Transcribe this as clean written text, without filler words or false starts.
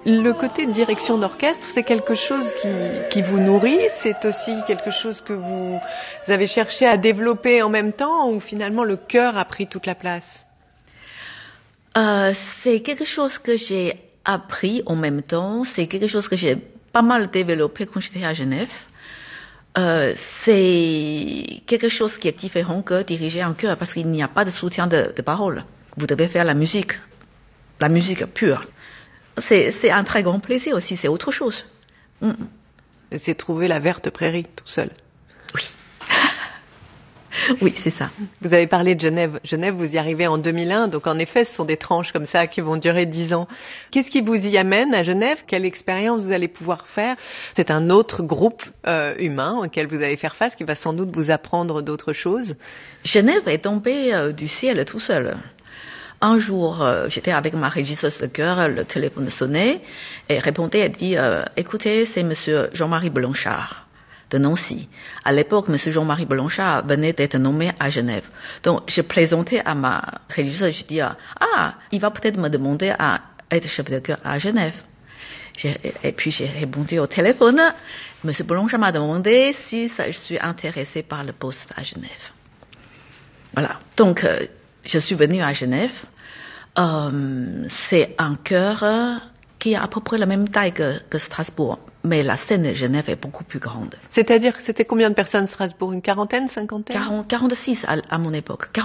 Le côté direction d'orchestre, c'est quelque chose qui vous nourrit, c'est aussi quelque chose que vous avez cherché à développer en même temps, ou finalement le chœur a pris toute la place? C'est quelque chose que j'ai appris en même temps, c'est quelque chose que j'ai pas mal développé quand j'étais à Genève. C'est quelque chose qui est différent que diriger un chœur parce qu'il n'y a pas de soutien de parole. Vous devez faire la musique pure. C'est un très grand plaisir aussi, c'est autre chose. C'est trouver la verte prairie tout seul. Oui. Oui, c'est ça. Vous avez parlé de Genève. Genève, vous y arrivez en 2001, donc en effet, ce sont des tranches comme ça qui vont durer 10 ans. Qu'est-ce qui vous y amène à Genève? Quelle expérience vous allez pouvoir faire? C'est un autre groupe humain auquel vous allez faire face, qui va sans doute vous apprendre d'autres choses. Genève est tombée du ciel tout seul. Un jour, j'étais avec ma régisseuse de chœur, le téléphone sonnait, et répondait, elle dit, écoutez, c'est monsieur Jean-Marie Blanchard de Nancy. À l'époque, monsieur Jean-Marie Blanchard venait d'être nommé à Genève. Donc, je plaisantais à ma régisseuse, je dis, il va peut-être me demander à être chef de chœur à Genève. Et puis, j'ai répondu au téléphone, monsieur Blanchard m'a demandé si je suis intéressée par le poste à Genève. Voilà. Donc, je suis venue à Genève. C'est un chœur qui a à peu près la même taille que Strasbourg, mais la scène de Genève est beaucoup plus grande. C'est-à-dire que c'était combien de personnes Strasbourg? Une quarantaine, cinquantaine? 46 à mon époque.